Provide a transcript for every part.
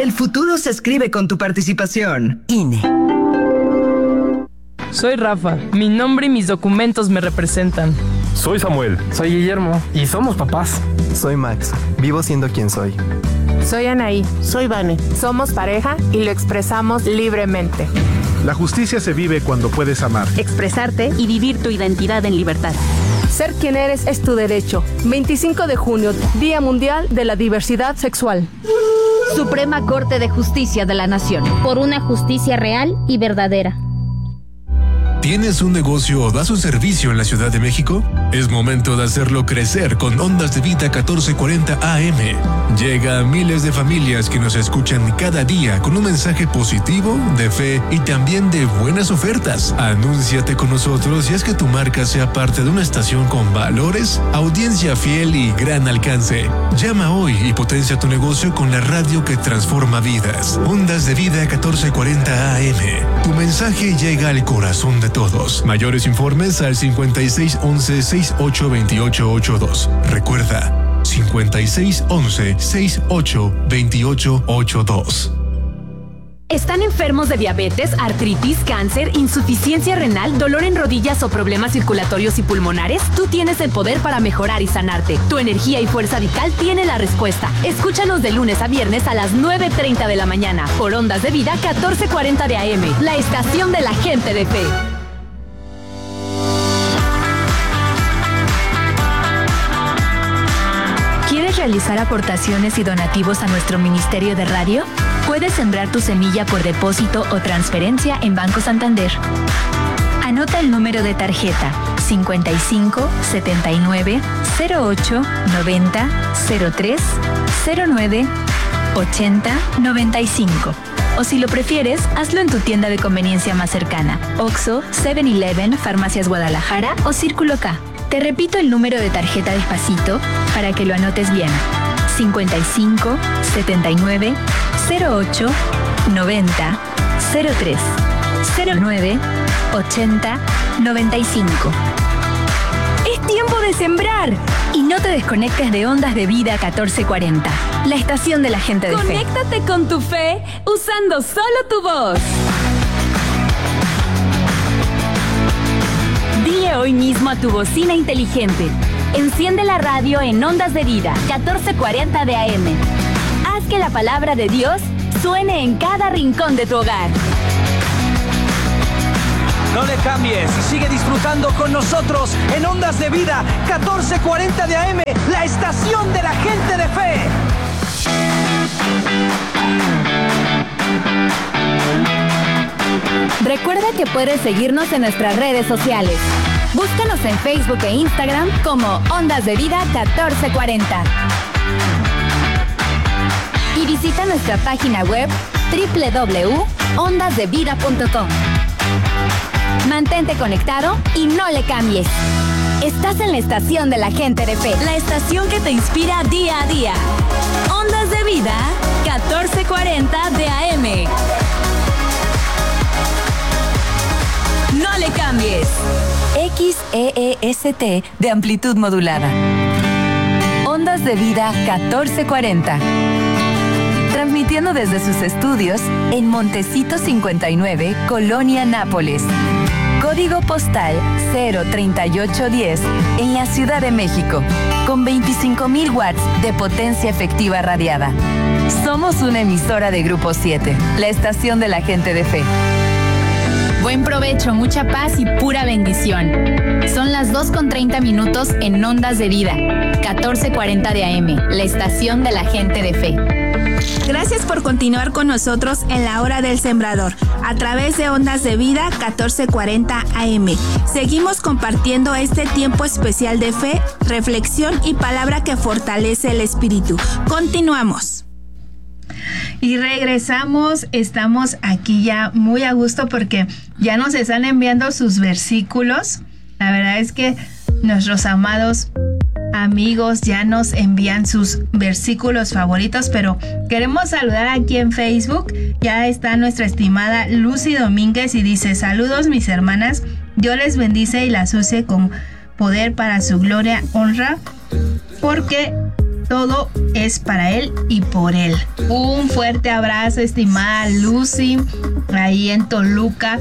El futuro se escribe con tu participación. INE. Soy Rafa. Mi nombre y mis documentos me representan. Soy Samuel. Soy Guillermo. Y somos papás. Soy Max. Vivo siendo quien soy. Soy Anaí. Soy Vane. Somos pareja y lo expresamos libremente. La justicia se vive cuando puedes amar, expresarte y vivir tu identidad en libertad. Ser quien eres es tu derecho. 25 de junio, Día Mundial de la Diversidad Sexual. Suprema Corte de Justicia de la Nación. Por una justicia real y verdadera. ¿Tienes un negocio o das un servicio en la Ciudad de México? Es momento de hacerlo crecer con Ondas de Vida 1440 AM. Llega a miles de familias que nos escuchan cada día con un mensaje positivo, de fe y también de buenas ofertas. Anúnciate con nosotros y haz que tu marca sea parte de una estación con valores, audiencia fiel y gran alcance. Llama hoy y potencia tu negocio con la radio que transforma vidas. Ondas de Vida 1440 AM. Tu mensaje llega al corazón de todos. Mayores informes al 5611-682882. Recuerda, 5611-682882. ¿Están enfermos de diabetes, artritis, cáncer, insuficiencia renal, dolor en rodillas o problemas circulatorios y pulmonares? Tú tienes el poder para mejorar y sanarte. Tu energía y fuerza vital tiene la respuesta. Escúchanos de lunes a viernes a las 9:30 de la mañana por Ondas de Vida 1440 de AM, la estación de la gente de fe. ¿Quieres realizar aportaciones y donativos a nuestro Ministerio de Radio? Puedes sembrar tu semilla por depósito o transferencia en Banco Santander. Anota el número de tarjeta 55 79 08 90 03 09 80 95. O si lo prefieres, hazlo en tu tienda de conveniencia más cercana: Oxxo, 7-Eleven, Farmacias Guadalajara o Círculo K. Te repito el número de tarjeta despacito para que lo anotes bien: 55 79 08 90 03 09 80 95. ¡Es tiempo de sembrar! Y no te desconectes de Ondas de Vida 1440, la estación de la gente de fe. Conéctate con tu fe usando solo tu voz. Dile hoy mismo a tu bocina inteligente: enciende la radio en Ondas de Vida 1440 de AM. Haz que la palabra de Dios suene en cada rincón de tu hogar. No le cambies y sigue disfrutando con nosotros en Ondas de Vida 1440 de AM, la estación de la gente de fe. Recuerda que puedes seguirnos en nuestras redes sociales. Búscanos en Facebook e Instagram como Ondas de Vida 1440. Y visita nuestra página web www.ondasdevida.com. Mantente conectado y no le cambies. Estás en la estación de la gente de fe, la estación que te inspira día a día. Ondas de Vida 1440 de AM. No le cambies. XEEST de amplitud modulada. Ondas de Vida 1440. Transmitiendo desde sus estudios en Montecito 59, Colonia Nápoles. Código postal 03810 en la Ciudad de México, con 25,000 watts de potencia efectiva radiada. Somos una emisora de Grupo 7, la estación de la gente de fe. Buen provecho, mucha paz y pura bendición. Son las 2:30 en Ondas de Vida 1440 de AM, la estación de la gente de fe. Gracias por continuar con nosotros en la hora del sembrador, a través de Ondas de Vida 1440 AM. Seguimos compartiendo este tiempo especial de fe, reflexión y palabra que fortalece el espíritu. Continuamos. Y regresamos, estamos aquí ya muy a gusto porque ya nos están enviando sus versículos. La verdad es que nuestros amados amigos ya nos envían sus versículos favoritos, pero queremos saludar aquí en Facebook. Ya está nuestra estimada Lucy Domínguez y dice: saludos mis hermanas, Dios les bendice y las use con poder para su gloria, honra, porque todo es para él y por él. Un fuerte abrazo, estimada Lucy, ahí en Toluca.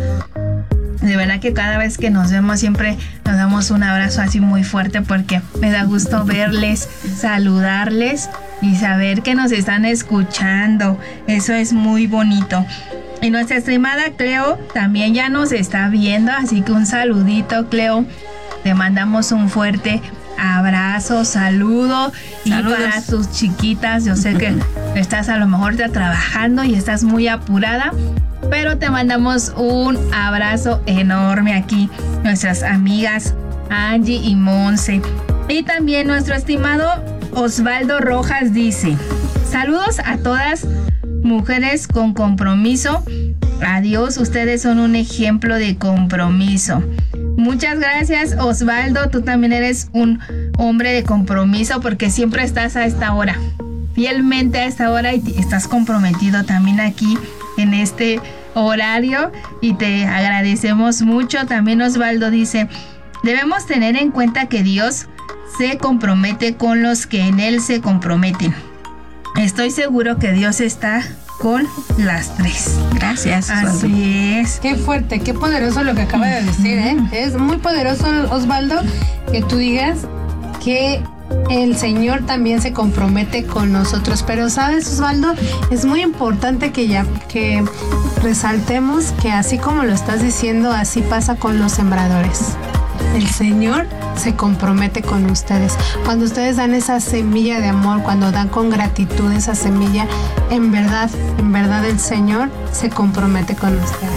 De verdad que cada vez que nos vemos siempre nos damos un abrazo así muy fuerte porque me da gusto verles, saludarles y saber que nos están escuchando. Eso es muy bonito. Y nuestra estimada Cleo también ya nos está viendo, así que un saludito, Cleo. Te mandamos un fuerte abrazo, saludo. Saludos. Y para tus chiquitas, yo sé que estás a lo mejor ya trabajando y estás muy apurada, pero te mandamos un abrazo enorme aquí, nuestras amigas Angie y Monse. Y también nuestro estimado Osvaldo Rojas dice: saludos a todas mujeres con compromiso. Adiós, ustedes son un ejemplo de compromiso. Muchas gracias, Osvaldo. Tú también eres un hombre de compromiso porque siempre estás a esta hora, fielmente a esta hora, y estás comprometido también aquí en este horario y te agradecemos mucho. También Osvaldo dice: debemos tener en cuenta que Dios se compromete con los que en Él se comprometen. Estoy seguro que Dios está con las tres. Gracias, Osvaldo. Así es. Qué fuerte, qué poderoso lo que acaba de decir, ¿eh? Es muy poderoso, Osvaldo, que tú digas que el Señor también se compromete con nosotros. Pero sabes, Osvaldo, es muy importante que resaltemos que así como lo estás diciendo, así pasa con los sembradores. El Señor se compromete con ustedes. Cuando ustedes dan esa semilla de amor, cuando dan con gratitud esa semilla, en verdad el Señor se compromete con ustedes.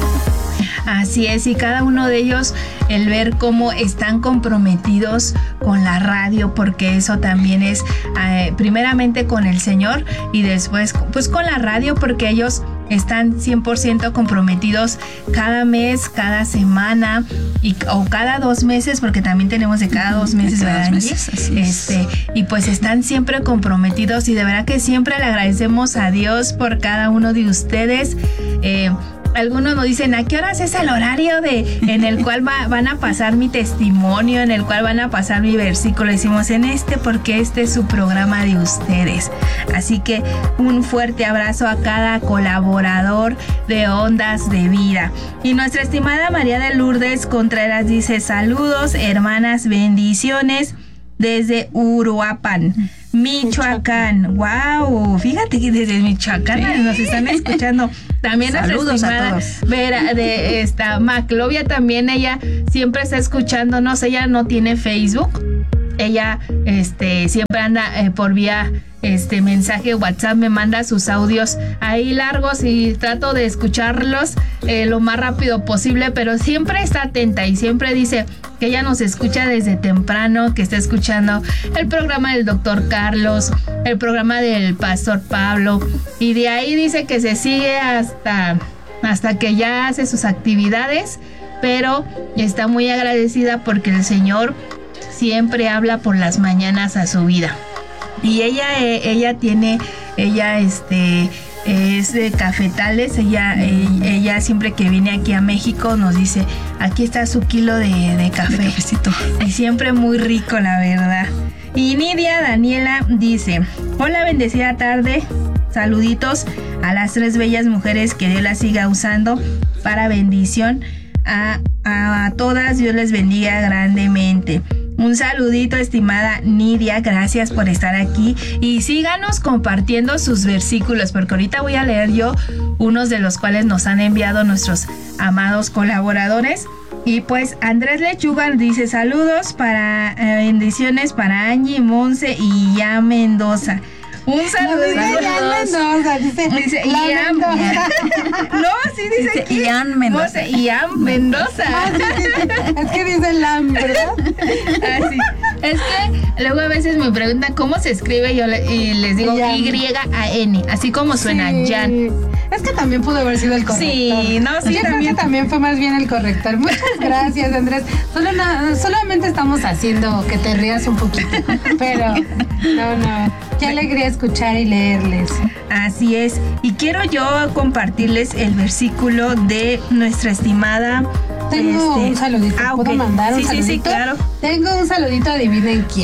Así es, y cada uno de ellos, el ver cómo están comprometidos con la radio, porque eso también es primeramente con el Señor y después pues con la radio, porque ellos están 100% comprometidos cada mes, cada semana o cada 2 meses, porque también tenemos de cada 2 meses, ¿verdad, Angie? Y pues están siempre comprometidos y de verdad que siempre le agradecemos a Dios por cada uno de ustedes. Algunos nos dicen: ¿a qué horas es el horario en el cual van a pasar mi testimonio, en el cual van a pasar mi versículo? Decimos porque este es su programa de ustedes. Así que un fuerte abrazo a cada colaborador de Ondas de Vida. Y nuestra estimada María de Lourdes Contreras dice: saludos, hermanas, bendiciones desde Uruapan, Michoacán. Wow, fíjate que desde Michoacán nos están escuchando. También saludos a todos. Vera de esta Maclovia, también ella siempre está escuchándonos. Ella no tiene Facebook. Ella siempre anda por vía mensaje WhatsApp, me manda sus audios ahí largos y trato de escucharlos lo más rápido posible, pero siempre está atenta y siempre dice que ella nos escucha desde temprano, que está escuchando el programa del doctor Carlos, el programa del pastor Pablo, y de ahí dice que se sigue hasta que ya hace sus actividades, pero está muy agradecida porque el Señor siempre habla por las mañanas a su vida. Y ella es de Cafetales. Ella siempre que viene aquí a México nos dice: aquí está su kilo de café. De cafecito. Y siempre muy rico, la verdad. Y Nidia Daniela dice: hola, bendecida tarde. Saluditos a las 3 bellas mujeres, que Dios las siga usando para bendición a todas. Dios les bendiga grandemente. Un saludito, estimada Nidia, gracias por estar aquí y síganos compartiendo sus versículos, porque ahorita voy a leer yo unos de los cuales nos han enviado nuestros amados colaboradores. Y pues Andrés Lechuga dice: saludos para bendiciones para Angie, Monse y Ya Mendoza. Un saludo. Dice Ian Mendoza. No, sí dice aquí. Ian Mendoza. Ian Mendoza. Es que dice Lam, ¿verdad? Así. Es que luego a veces me preguntan cómo se escribe y les digo Y-A-N, así como suena, Jan. Es que también pudo haber sido el corrector. Sí, no, sí. Yo creo que también fue más bien el corrector. Muchas gracias, Andrés. Solamente estamos haciendo que te rías un poquito. Pero, no. Qué alegría escuchar y leerles. Así es. Y quiero yo compartirles el versículo de nuestra estimada... Tengo un saludito. ¿Puedo mandar un saludito? Sí, claro. Tengo un saludito, adivinen quién.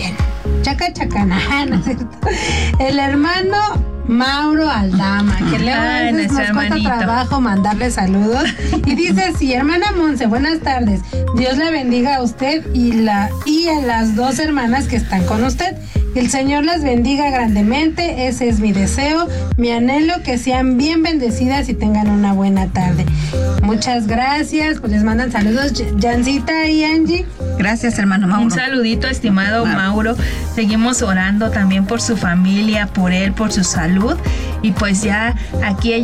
chacana, ¿no es cierto? El hermano Mauro Aldama, que luego a veces nos cuesta trabajo mandarle saludos. Y dice así: hermana Monse, buenas tardes. Dios le bendiga a usted y a las dos hermanas que están con usted. Que el Señor las bendiga grandemente. Ese es mi deseo, mi anhelo, que sean bien bendecidas y tengan una buena tarde. Muchas gracias. Pues les mandan saludos Jancita y Angie. Gracias, hermano Mauro. Un saludito, estimado Mauro. Seguimos orando también por su familia, por él, por su salud. Y pues ya aquí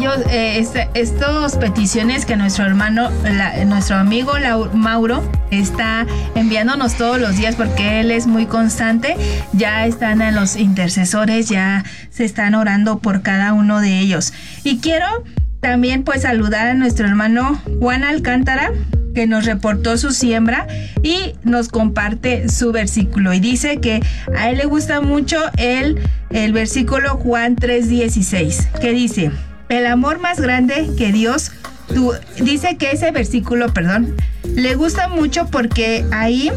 estas peticiones que nuestro hermano, nuestro amigo Mauro está enviándonos todos los días, porque él es muy constante, ya están en los intercesores, ya se están orando por cada uno de ellos. Y quiero también pues saludar a nuestro hermano Juan Alcántara, que nos reportó su siembra y nos comparte su versículo, y dice que a él le gusta mucho el versículo Juan 3:16, que dice: el amor más grande que Dios dice que ese versículo, le gusta mucho porque ahí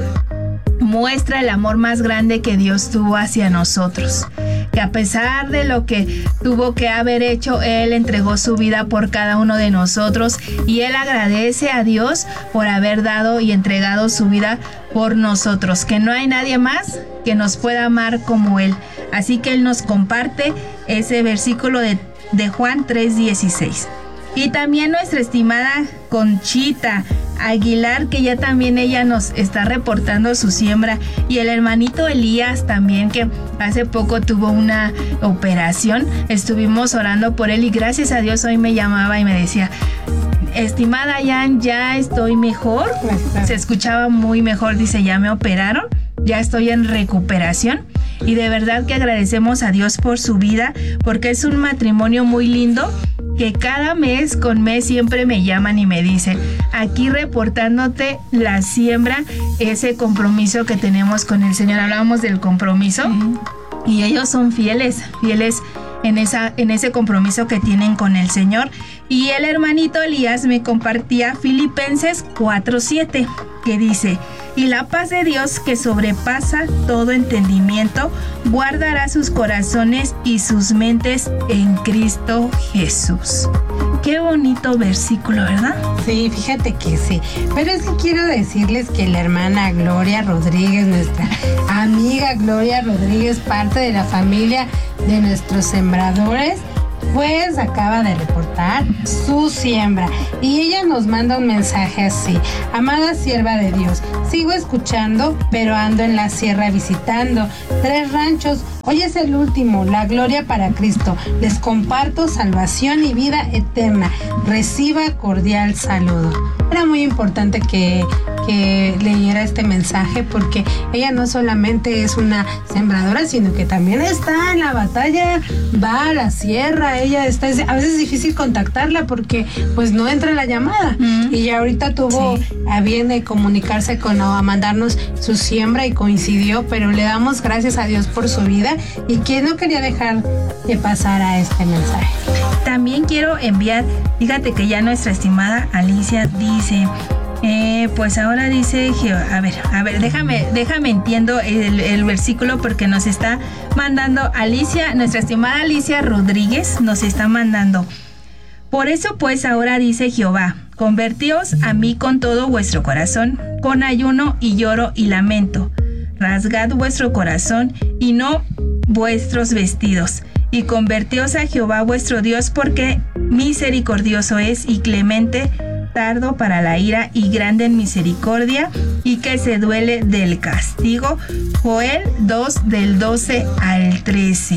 muestra el amor más grande que Dios tuvo hacia nosotros, que a pesar de lo que tuvo que haber hecho, Él entregó su vida por cada uno de nosotros, y Él agradece a Dios por haber dado y entregado su vida por nosotros, que no hay nadie más que nos pueda amar como Él. Así que Él nos comparte ese versículo de Juan 3:16. Y también nuestra estimada Conchita Aguilar, que ya también ella nos está reportando su siembra, y el hermanito Elías también, que hace poco tuvo una operación. Estuvimos orando por él y gracias a Dios hoy me llamaba y me decía: estimada Jan, ya estoy mejor. Se escuchaba muy mejor, dice, ya me operaron, ya estoy en recuperación. Y de verdad que agradecemos a Dios por su vida, porque es un matrimonio muy lindo, que cada mes con mes siempre me llaman y me dicen: aquí reportándote la siembra, ese compromiso que tenemos con el Señor. Hablábamos del compromiso, y ellos son fieles en ese compromiso que tienen con el Señor. Y el hermanito Elías me compartía Filipenses 4:7, que dice: y la paz de Dios, que sobrepasa todo entendimiento, guardará sus corazones y sus mentes en Cristo Jesús. Qué bonito versículo, ¿verdad? Sí, fíjate que sí. Pero es que quiero decirles que la hermana Gloria Rodríguez, nuestra amiga Gloria Rodríguez, parte de la familia de nuestros sembradores, pues acaba de reportar su siembra, y ella nos manda un mensaje así: amada sierva de Dios, sigo escuchando, pero ando en la sierra visitando 3 ranchos. Hoy es el último, la gloria para Cristo. Les comparto salvación y vida eterna. Reciba cordial saludo. Era muy importante que leyera este mensaje, porque ella no solamente es una sembradora, sino que también está en la batalla, va a la sierra. Ella está, a veces es difícil contactarla porque pues no entra la llamada, y ya ahorita tuvo a bien de comunicarse a mandarnos su siembra y coincidió, pero le damos gracias a Dios por su vida, y que no quería dejar que pasara este mensaje. También quiero enviar, fíjate que ya nuestra estimada Alicia dice, pues ahora dice, a ver, déjame entiendo el versículo, porque nos está mandando Alicia, nuestra estimada Alicia Rodríguez, nos está mandando: por eso pues ahora dice Jehová, convertíos a mí con todo vuestro corazón, con ayuno y lloro y lamento, rasgad vuestro corazón y no vuestros vestidos, y convertíos a Jehová vuestro Dios, porque misericordioso es y clemente, tardo para la ira y grande en misericordia, y que se duele del castigo. Joel 2 del 12 al 13.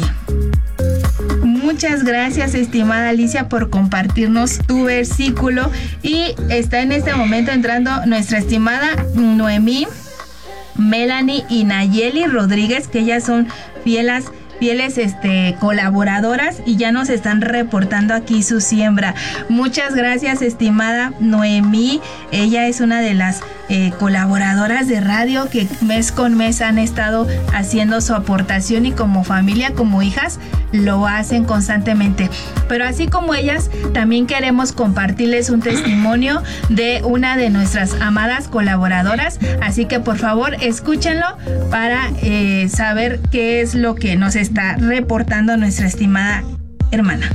Muchas gracias, estimada Alicia, por compartirnos tu versículo. Y está en este momento entrando nuestra estimada Noemí, Melanie y Nayeli Rodríguez, que ellas son fieles colaboradoras, y ya nos están reportando aquí su siembra. Muchas gracias, estimada Noemí. Ella es una de las colaboradoras de radio que mes con mes han estado haciendo su aportación y como familia, como hijas, lo hacen constantemente. Pero así como ellas, también queremos compartirles un testimonio de una de nuestras amadas colaboradoras, así que por favor escúchenlo para saber qué es lo que nos está reportando nuestra estimada hermana.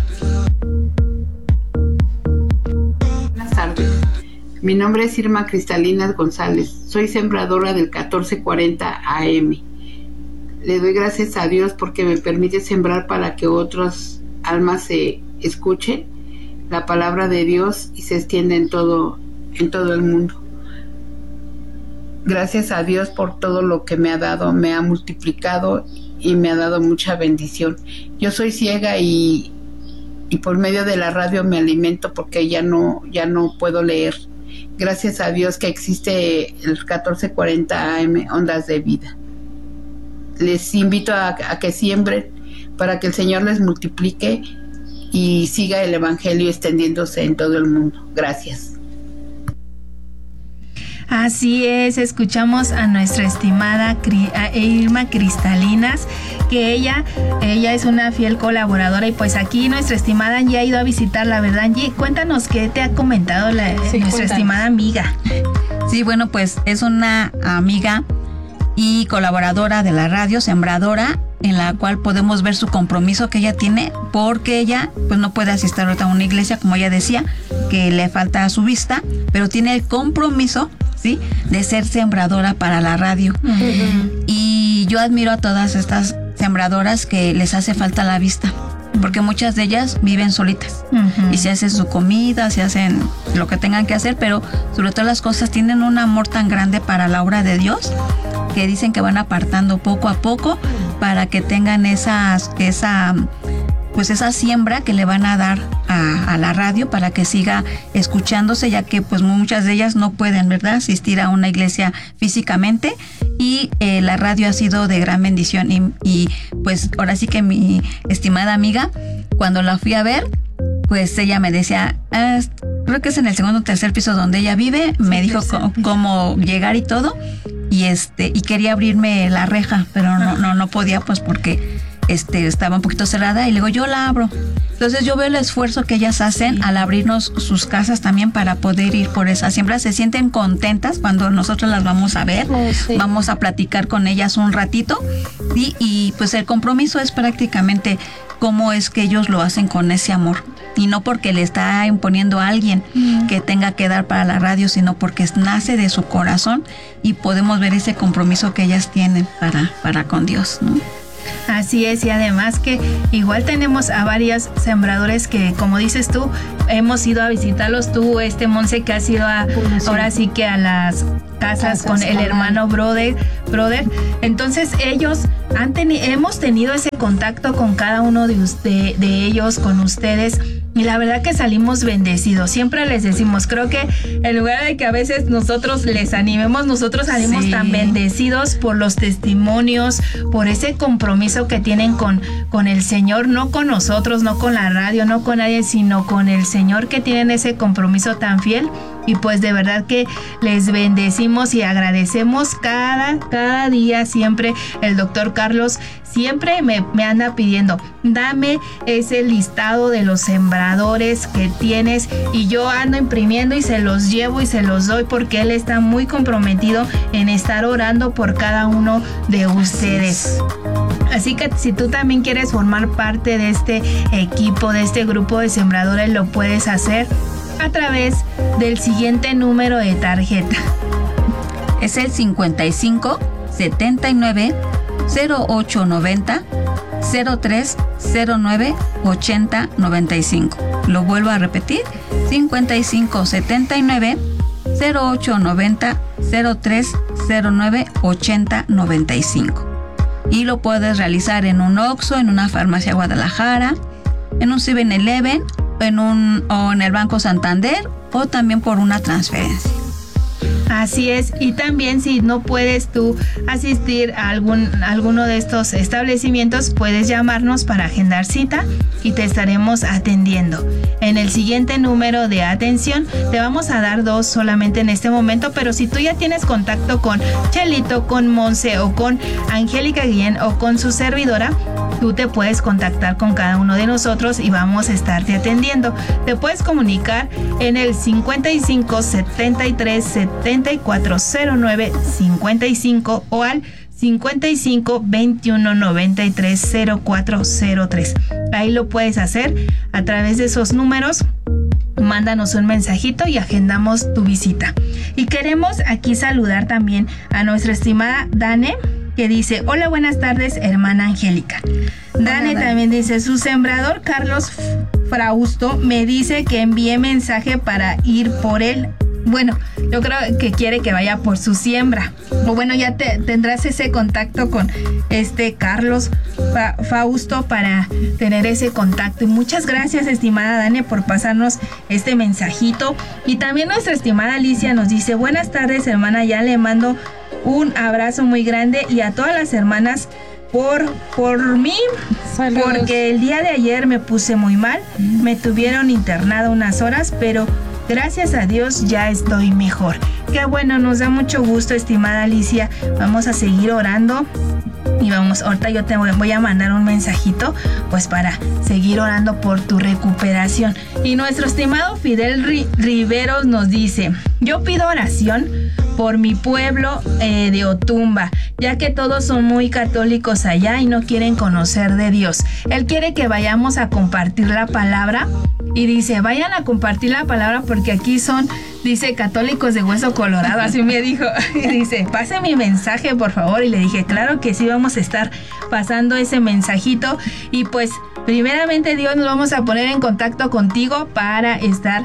Buenas tardes. Mi nombre es Irma Cristalinas González. Soy sembradora del 1440 AM. Le doy gracias a Dios porque me permite sembrar para que otras almas se escuchen la palabra de Dios y se extienda en todo el mundo. Gracias a Dios por todo lo que me ha dado, me ha multiplicado y me ha dado mucha bendición. Yo soy ciega y por medio de la radio me alimento porque ya no puedo leer. Gracias a Dios que existe el 1440 AM, Ondas de Vida. Les invito a que siembren para que el Señor les multiplique y siga el Evangelio extendiéndose en todo el mundo. Gracias. Así es, escuchamos a nuestra estimada Irma Cristalinas, que ella es una fiel colaboradora y pues aquí nuestra estimada Angie ha ido a visitarla, ¿verdad, Angie? Cuéntanos qué te ha comentado nuestra estimada amiga. Sí, bueno, pues es una amiga y colaboradora de la radio, sembradora, en la cual podemos ver su compromiso que ella tiene, porque ella pues no puede asistir ahorita a una iglesia, como ella decía, que le falta su vista, pero tiene el compromiso, ¿sí?, de ser sembradora para la radio. Uh-huh. Y yo admiro a todas estas sembradoras que les hace falta la vista, porque muchas de ellas viven solitas. Uh-huh. Y se hacen su comida, se hacen lo que tengan que hacer, pero sobre todas las cosas tienen un amor tan grande para la obra de Dios, que dicen que van apartando poco a poco para que tengan esa siembra que le van a dar a la radio para que siga escuchándose, ya que pues muchas de ellas no pueden, ¿verdad?, asistir a una iglesia físicamente, y la radio ha sido de gran bendición y pues ahora sí que mi estimada amiga, cuando la fui a ver, pues ella me decía, creo que es en el segundo o tercer piso donde ella vive, me dijo cómo llegar y todo, y quería abrirme la reja, pero no podía, pues porque estaba un poquito cerrada, y le digo, yo la abro. Entonces yo veo el esfuerzo que ellas hacen al abrirnos sus casas también para poder ir por esa siembra. Se sienten contentas cuando nosotros las vamos a ver, vamos a platicar con ellas un ratito, y pues el compromiso es prácticamente cómo es que ellos lo hacen con ese amor, y no porque le está imponiendo a alguien que tenga que dar para la radio, sino porque nace de su corazón y podemos ver ese compromiso que ellas tienen para con Dios, ¿no? Así es, y además que igual tenemos a varios sembradores que, como dices tú, hemos ido a visitarlos. Tú, Monse, que has ido ahora sí que a las casas con el hermano brother. Entonces ellos hemos tenido ese contacto con cada uno de ellos, con ustedes. Y la verdad que salimos bendecidos. Siempre les decimos, creo que en lugar de que a veces nosotros les animemos, nosotros salimos tan bendecidos por los testimonios, por ese compromiso que tienen con el Señor, no con nosotros, no con la radio, no con nadie, sino con el Señor, que tienen ese compromiso tan fiel. Y pues de verdad que les bendecimos y agradecemos cada día. Siempre el doctor Carlos siempre me anda pidiendo, dame ese listado de los sembradores que tienes, y yo ando imprimiendo y se los llevo y se los doy, porque él está muy comprometido en estar orando por cada uno de ustedes. Así que si tú también quieres formar parte de este equipo, de este grupo de sembradores, lo puedes hacer a través del siguiente número de tarjeta. Es el 55 79 0890 03 09 80 95. Lo vuelvo a repetir: 55 79 0890 03 09 80 95. Y lo puedes realizar en un Oxxo, en una farmacia Guadalajara, en un 7-Eleven, o en el Banco Santander, o también por una transferencia. Así es, y también si no puedes tú asistir a alguno de estos establecimientos, puedes llamarnos para agendar cita y te estaremos atendiendo. En el siguiente número de atención. Te vamos a dar 2 solamente en este momento, pero si tú ya tienes contacto con Chelito, con Monse o con Angélica Guillén o con su servidora, tú te puedes contactar con cada uno de nosotros y vamos a estarte atendiendo. Te puedes comunicar en el 55 73 74 09 55 o al 55 21 93 0403. Ahí lo puedes hacer a través de esos números. Mándanos un mensajito y agendamos tu visita. Y queremos aquí saludar también a nuestra estimada Dane, que dice: hola, buenas tardes, hermana Angélica. Dane también dice: su sembrador Carlos Frausto me dice que envíe mensaje para ir por él. Bueno, yo creo que quiere que vaya por su siembra. O bueno, ya tendrás ese contacto con Carlos Fausto para tener ese contacto. Y muchas gracias, estimada Dani, por pasarnos este mensajito. Y también nuestra estimada Alicia nos dice: buenas tardes, hermana, ya le mando un abrazo muy grande y a todas las hermanas por mí. Saludos. Porque el día de ayer me puse muy mal, me tuvieron internada unas horas, pero gracias a Dios ya estoy mejor. Qué bueno, nos da mucho gusto, estimada Alicia. Vamos a seguir orando. Y ahorita yo te voy a mandar un mensajito pues para seguir orando por tu recuperación. Y nuestro estimado Fidel Riveros nos dice: yo pido oración por mi pueblo de Otumba, ya que todos son muy católicos allá y no quieren conocer de Dios. Él quiere que vayamos a compartir la palabra y dice: vayan a compartir la palabra porque aquí son, dice, católicos de hueso colorado, así me dijo. Y dice: pase mi mensaje, por favor. Y le dije: claro que sí, vamos a estar pasando ese mensajito. Y pues, primeramente Dios, nos vamos a poner en contacto contigo para estar,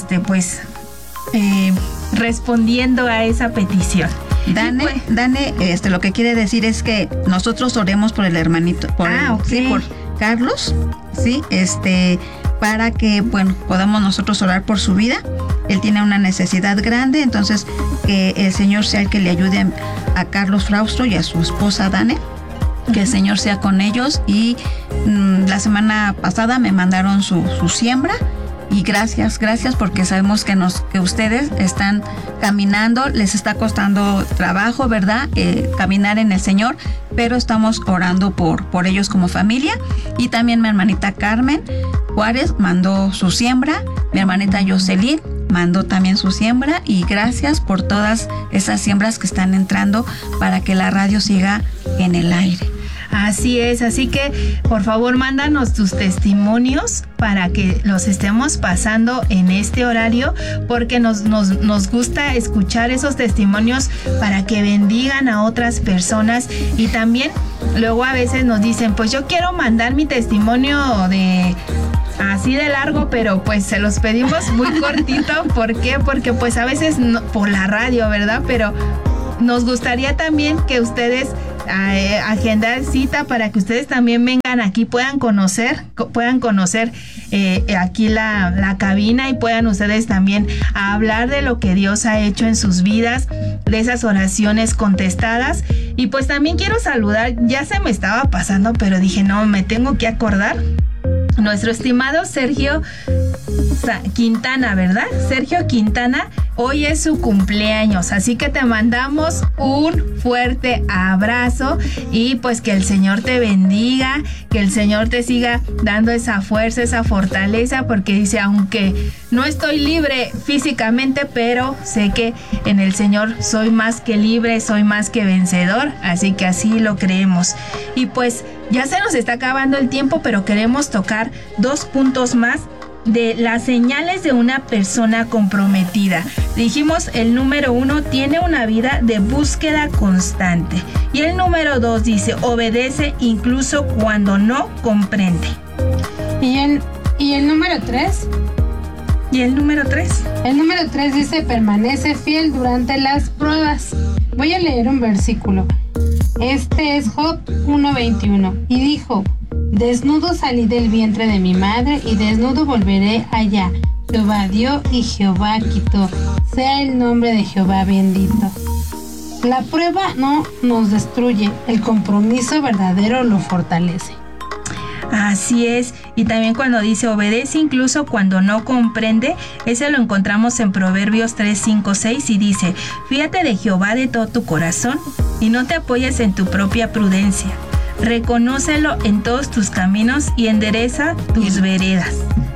respondiendo a esa petición. Dane, lo que quiere decir es que nosotros oremos por el hermanito, por Carlos, sí, para que, podamos nosotros orar por su vida. Él tiene una necesidad grande, entonces que el Señor sea el que le ayude a Carlos Frausto y a su esposa Dane, que el Señor sea con ellos. Y la semana pasada me mandaron su siembra. Y gracias porque sabemos que ustedes están caminando, les está costando trabajo, ¿verdad? Caminar en el Señor, pero estamos orando por ellos como familia. Y también mi hermanita Carmen Juárez mandó su siembra, mi hermanita Jocelyn mandó también su siembra. Y gracias por todas esas siembras que están entrando para que la radio siga en el aire. Así es, así que por favor mándanos tus testimonios para que los estemos pasando en este horario, porque nos gusta escuchar esos testimonios para que bendigan a otras personas. Y también luego a veces nos dicen: pues yo quiero mandar mi testimonio así de largo, pero pues se los pedimos muy cortito. ¿Por qué? Porque pues a veces no, por la radio, ¿verdad? Pero nos gustaría también que ustedes agendar cita para que ustedes también vengan aquí, puedan conocer aquí la cabina y puedan ustedes también hablar de lo que Dios ha hecho en sus vidas, de esas oraciones contestadas. Y pues también quiero saludar, ya se me estaba pasando, pero dije no, me tengo que acordar, nuestro estimado Sergio Quintana, ¿verdad? Sergio Quintana, hoy es su cumpleaños, así que te mandamos un fuerte abrazo y pues que el Señor te bendiga, que el Señor te siga dando esa fuerza, esa fortaleza, porque dice: aunque no estoy libre físicamente, pero sé que en el Señor soy más que libre, soy más que vencedor, así que así lo creemos. Y pues ya se nos está acabando el tiempo, pero queremos tocar 2 puntos más de las señales de una persona comprometida. Dijimos, el número 1, tiene una vida de búsqueda constante. Y el número 2 dice: obedece incluso cuando no comprende. ¿Y el número 3? ¿Y el número 3? El número 3 dice: permanece fiel durante las pruebas. Voy a leer un versículo. Este es Job 1:21. Y dijo: desnudo salí del vientre de mi madre y desnudo volveré allá. Jehová dio y Jehová quitó. Sea el nombre de Jehová bendito. La prueba no nos destruye, el compromiso verdadero lo fortalece. Así es, Y también cuando dice obedece incluso cuando no comprende, ese lo encontramos en Proverbios 3, 5, 6 y dice, fíate de Jehová de todo tu corazón y no te apoyes en tu propia prudencia. Reconócelo en todos tus caminos y endereza tus veredas.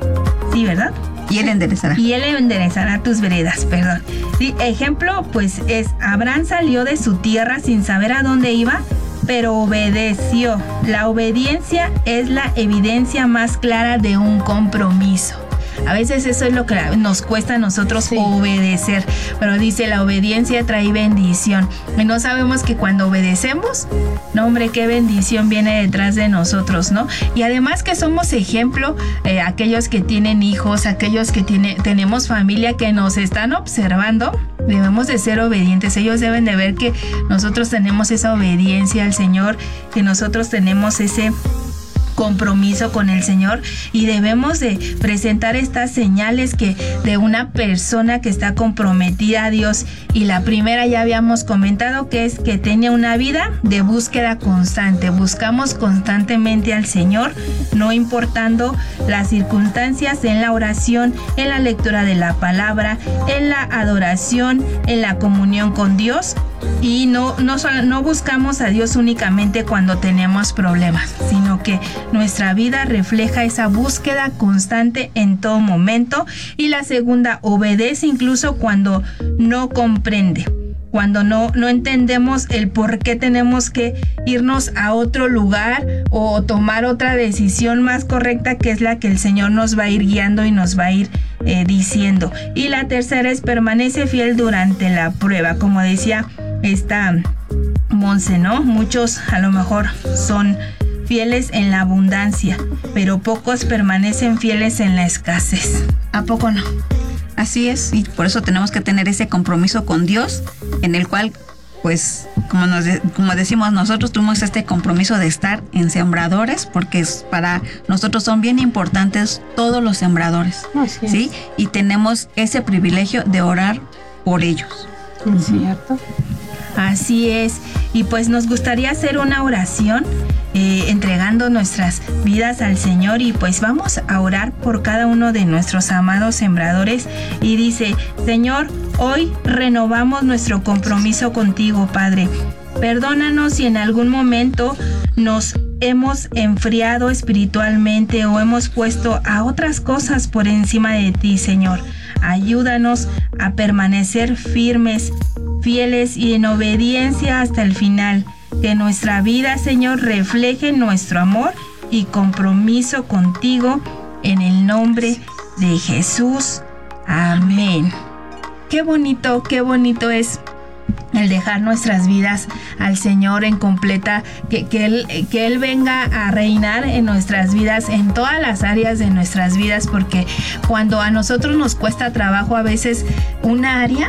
Sí, ¿verdad? Y él enderezará. Y él enderezará tus veredas, perdón. Sí, ejemplo, pues es, Abraham salió de su tierra sin saber a dónde iba, pero obedeció. La obediencia es la evidencia más clara de un compromiso. A veces eso es lo que nos cuesta a nosotros obedecer, pero dice la obediencia trae bendición. Y no sabemos que cuando obedecemos, no hombre, qué bendición viene detrás de nosotros, ¿no? Y además que somos ejemplo, aquellos que tienen hijos, aquellos que tenemos familia que nos están observando, debemos de ser obedientes. Ellos deben de ver que nosotros tenemos esa obediencia al Señor, que nosotros tenemos ese compromiso con el Señor y debemos de presentar estas señales que de una persona que está comprometida a Dios. Y la primera ya habíamos comentado que es que tenía una vida de búsqueda constante. Buscamos constantemente al Señor, no importando las circunstancias, en la oración, en la lectura de la palabra, en la adoración, en la comunión con Dios. Y no buscamos a Dios únicamente cuando tenemos problemas, sino que nuestra vida refleja esa búsqueda constante en todo momento. Y la segunda, obedece incluso cuando no comprende, cuando no entendemos el por qué tenemos que irnos a otro lugar o tomar otra decisión más correcta, que es la que el Señor nos va a ir guiando y nos va a ir diciendo. Y la tercera es permanece fiel durante la prueba, como decía esta Monse, ¿no? Muchos a lo mejor son fieles en la abundancia, pero pocos permanecen fieles en la escasez. ¿A poco no? Así es, y por eso tenemos que tener ese compromiso con Dios, en el cual, pues, como decimos nosotros, tuvimos este compromiso de estar en sembradores, porque para nosotros son bien importantes todos los sembradores, ¿sí? Y tenemos ese privilegio de orar por ellos. ¿Es cierto? Así es, y pues nos gustaría hacer una oración entregando nuestras vidas al Señor, y pues vamos a orar por cada uno de nuestros amados sembradores. Y dice: Señor, hoy renovamos nuestro compromiso contigo, Padre. Perdónanos si en algún momento nos hemos enfriado espiritualmente o hemos puesto a otras cosas por encima de ti, Señor. Ayúdanos a permanecer firmes, fieles y en obediencia hasta el final. Que nuestra vida, Señor, refleje nuestro amor y compromiso contigo, en el nombre de Jesús. Amén. Qué bonito es el dejar nuestras vidas al Señor en completa, que Él venga a reinar en nuestras vidas, en todas las áreas de nuestras vidas, porque cuando a nosotros nos cuesta trabajo a veces una área,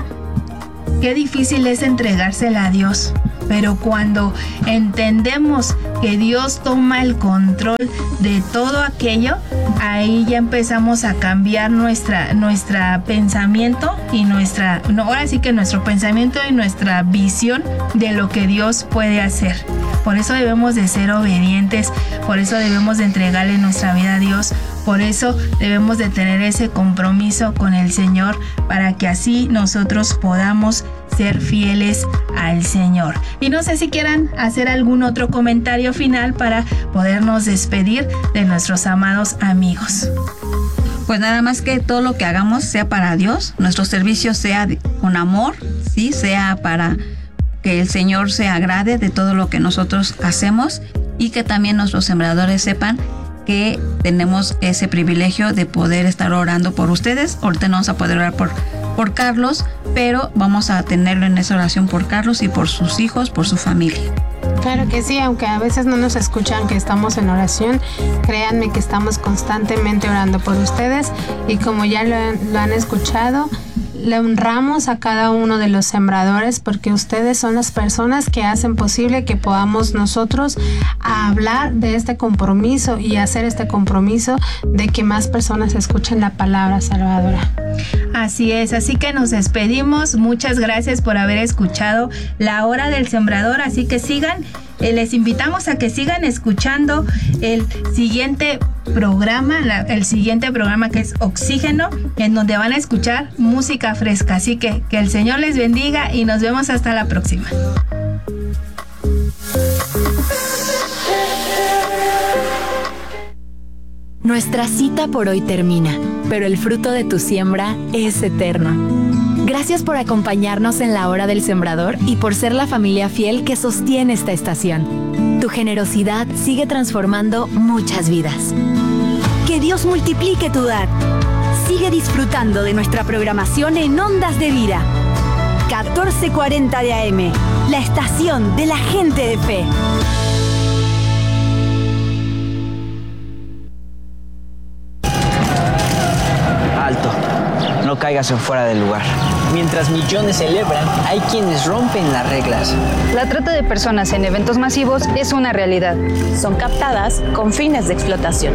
qué difícil es entregársela a Dios. Pero cuando entendemos que Dios toma el control de todo aquello, ahí ya empezamos a cambiar nuestra pensamiento y ahora sí que nuestro pensamiento y nuestra visión de lo que Dios puede hacer. Por eso debemos de ser obedientes, por eso debemos de entregarle nuestra vida a Dios, por eso debemos de tener ese compromiso con el Señor, para que así nosotros podamos ser fieles al Señor. Y no sé si quieran hacer algún otro comentario final para podernos despedir de nuestros amados amigos. Pues nada más que todo lo que hagamos sea para Dios, nuestro servicio sea con amor, ¿sí? Sea para que el Señor se agrade de todo lo que nosotros hacemos, y que también nuestros sembradores sepan que tenemos ese privilegio de poder estar orando por ustedes. Ahorita no vamos a poder orar por Carlos, pero vamos a tenerlo en esa oración por Carlos y por sus hijos, por su familia. Claro que sí, aunque a veces no nos escuchan que estamos en oración, créanme que estamos constantemente orando por ustedes, y como ya lo han escuchado, le honramos a cada uno de los sembradores, porque ustedes son las personas que hacen posible que podamos nosotros hablar de este compromiso y hacer este compromiso de que más personas escuchen la palabra salvadora. Así es, así que nos despedimos. Muchas gracias por haber escuchado La Hora del Sembrador, así que les invitamos a que sigan escuchando el siguiente programa, el siguiente programa que es Oxígeno, en donde van a escuchar música fresca. Así que el Señor les bendiga y nos vemos hasta la próxima. Nuestra cita por hoy termina, pero el fruto de tu siembra es eterno. Gracias por acompañarnos en la hora del sembrador y por ser la familia fiel que sostiene esta estación. Tu generosidad sigue transformando muchas vidas. Que Dios multiplique tu dar. Sigue disfrutando de nuestra programación en Ondas de Vida. 1440 de AM, la estación de la gente de fe. Alto, no caigas en fuera del lugar. Mientras millones celebran, hay quienes rompen las reglas. La trata de personas en eventos masivos es una realidad. Son captadas con fines de explotación.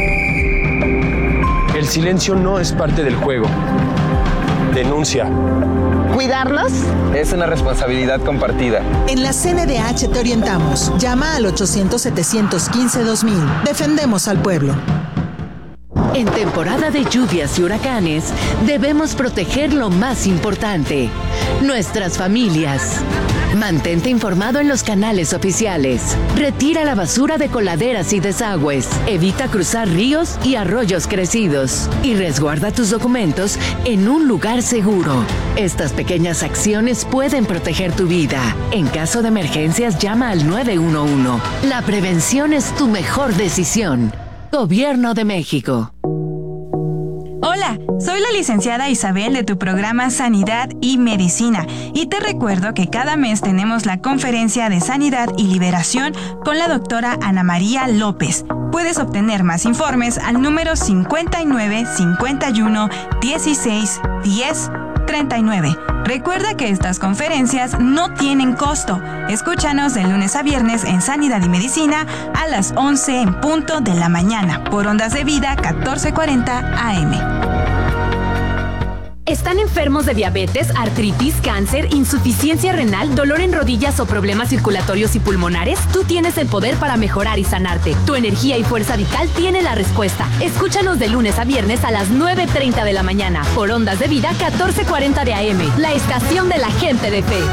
El silencio no es parte del juego. Denuncia. ¿Cuidarnos? Es una responsabilidad compartida. En la CNDH te orientamos. Llama al 800-715-2000. Defendemos al pueblo. En temporada de lluvias y huracanes, debemos proteger lo más importante, nuestras familias. Mantente informado en los canales oficiales. Retira la basura de coladeras y desagües. Evita cruzar ríos y arroyos crecidos. Y resguarda tus documentos en un lugar seguro. Estas pequeñas acciones pueden proteger tu vida. En caso de emergencias, llama al 911. La prevención es tu mejor decisión. Gobierno de México. Hola, soy la licenciada Isabel de tu programa Sanidad y Medicina y te recuerdo que cada mes tenemos la conferencia de Sanidad y Liberación con la doctora Ana María López. Puedes obtener más informes al número 59 51 16 10 39. Recuerda que estas conferencias no tienen costo. Escúchanos de lunes a viernes en Sanidad y Medicina a las 11 en punto de la mañana por Ondas de Vida 1440 AM. ¿Están enfermos de diabetes, artritis, cáncer, insuficiencia renal, dolor en rodillas o problemas circulatorios y pulmonares? Tú tienes el poder para mejorar y sanarte. Tu energía y fuerza vital tiene la respuesta. Escúchanos de lunes a viernes a las 9:30 de la mañana por Ondas de Vida 1440 de AM, la estación de la gente de fe.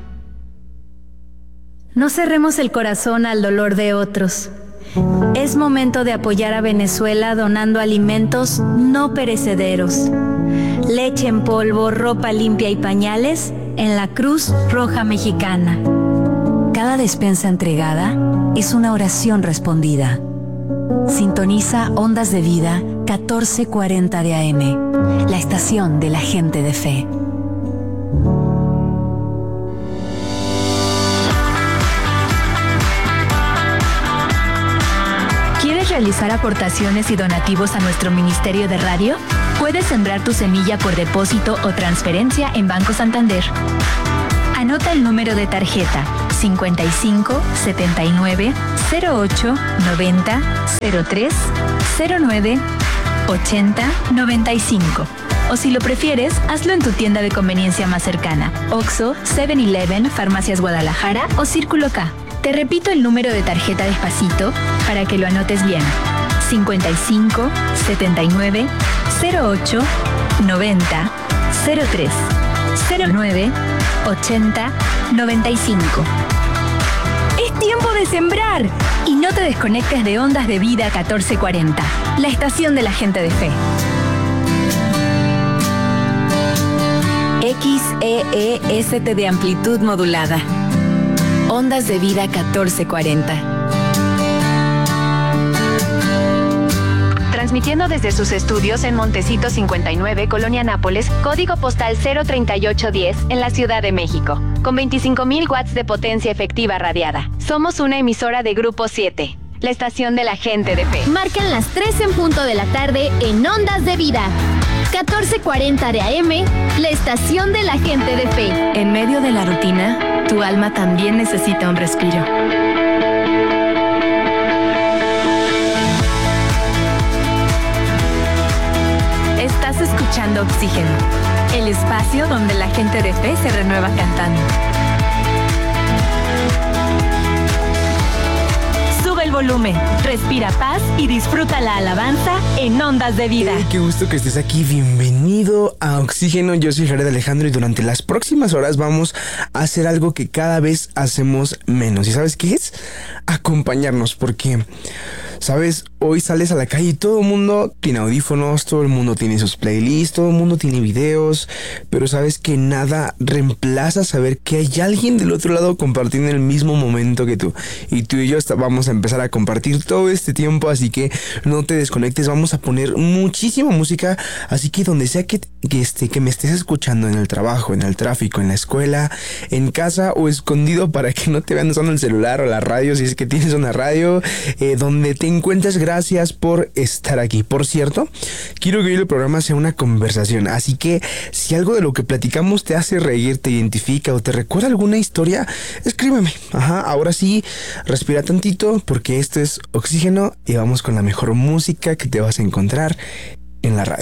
No cerremos el corazón al dolor de otros. Es momento de apoyar a Venezuela donando alimentos no perecederos. Leche en polvo, ropa limpia y pañales en la Cruz Roja Mexicana. Cada despensa entregada es una oración respondida. Sintoniza Ondas de Vida 1440 de AM, la estación de la gente de fe. ¿Quieres realizar aportaciones y donativos a nuestro Ministerio de Radio? Puedes sembrar tu semilla por depósito o transferencia en Banco Santander. Anota el número de tarjeta 55 79 08 90 03 09 80 95. O si lo prefieres, hazlo en tu tienda de conveniencia más cercana: Oxxo, 7-Eleven, Farmacias Guadalajara o Círculo K. Te repito el número de tarjeta despacito para que lo anotes bien: 55 79 08 90 03 09 80 95. Es tiempo de sembrar y no te desconectes de Ondas de Vida 1440, la estación de la gente de fe. XEEST de amplitud modulada. Ondas de Vida 1440. Transmitiendo desde sus estudios en Montecito 59, Colonia Nápoles, código postal 03810 en la Ciudad de México, con 25,000 watts de potencia efectiva radiada. Somos una emisora de Grupo 7, la estación de la gente de fe. Marcan las 3 en punto de la tarde en Ondas de Vida 1440 de AM, la estación de la gente de fe. En medio de la rutina, tu alma también necesita un respiro. Estás escuchando Oxígeno, el espacio donde la gente de fe se renueva cantando. Sube el volumen, respira paz y disfruta la alabanza en Ondas de Vida. Hey, qué gusto que estés aquí. Bienvenido a Oxígeno. Yo soy Jared Alejandro y durante las próximas horas vamos a hacer algo que cada vez hacemos menos. ¿Y sabes qué es? Acompañarnos, porque, ¿sabes? Hoy sales a la calle y todo el mundo tiene audífonos, todo el mundo tiene sus playlists, todo el mundo tiene videos, pero sabes que nada reemplaza saber que hay alguien del otro lado compartiendo el mismo momento que tú. Y tú y yo vamos a empezar a compartir todo este tiempo, así que no te desconectes, vamos a poner muchísima música, así que donde sea que me estés escuchando, en el trabajo, en el tráfico, en la escuela, en casa o escondido para que no te vean usando el celular o la radio, si es que tienes una radio, donde te encuentres, gracias por estar aquí. Por cierto, quiero que hoy el programa sea una conversación, así que si algo de lo que platicamos te hace reír, te identifica o te recuerda alguna historia, escríbeme. Ahora sí, respira tantito porque esto es Oxígeno y vamos con la mejor música que te vas a encontrar en la radio.